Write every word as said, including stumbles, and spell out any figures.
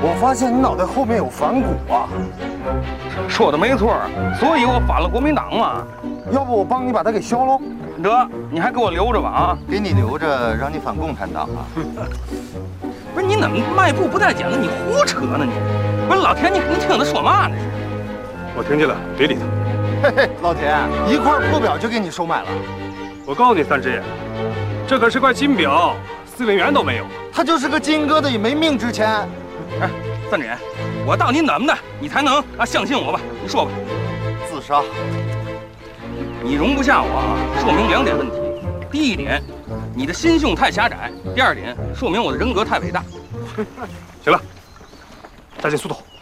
我发现你脑袋后面有反骨啊！ 说的没错，所以我反了国民党嘛。 要不我帮你把它给消喽？ 得，你还给我留着吧啊！ 给你留着，让你反共产党啊！ 不是你怎么迈步不带脚的？你胡扯呢你！不是老田，你你听他说嘛呢？ 我听见了，别理他。 嘿嘿，老田，一块破表就给你收买了。 我告诉你，三只眼，这可是块金表，四万元都没有。 他就是个金疙瘩，也没命值钱。 哎，三只眼，我到底怎么的，你才能啊相信我吧？你说吧。 自杀。 你容不下我啊，说明两点问题。第一点，你的心胸太狭窄；第二点，说明我的人格太伟大。 行了，再见，苏头。